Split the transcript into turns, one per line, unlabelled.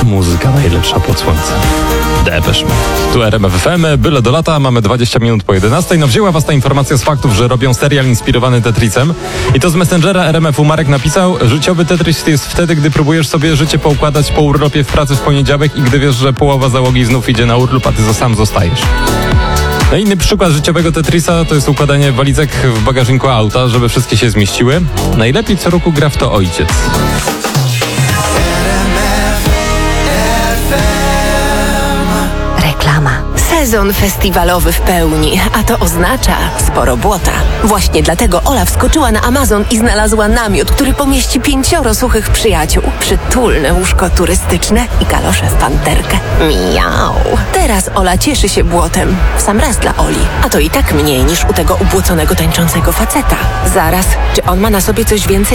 muzyka najlepsza pod słońcem. Depeche Mode. Tu RMF FM, byle do lata, mamy 20 minut po 11. No wzięła was ta informacja z faktów, że robią serial inspirowany Tetrisem. I to z Messengera RMF-u Marek napisał: życiowy Tetris jest wtedy, gdy próbujesz sobie życie poukładać po urlopie w pracy w poniedziałek i gdy wiesz, że połowa załogi znów idzie na urlop, a ty sam zostajesz. No inny przykład życiowego Tetrisa to jest układanie walizek w bagażniku auta, żeby wszystkie się zmieściły. Najlepiej co roku gra w to ojciec.
Reklama. Sezon festiwalowy w pełni, a to oznacza sporo błota. Właśnie dlatego Ola wskoczyła na Amazon i znalazła namiot, który pomieści 5 suchych przyjaciół. Przytulne łóżko turystyczne i kalosze w panterkę. Miau. Teraz Ola cieszy się błotem. W sam raz dla Oli. A to i tak mniej niż u tego ubłoconego tańczącego faceta. Zaraz, czy on ma na sobie coś więcej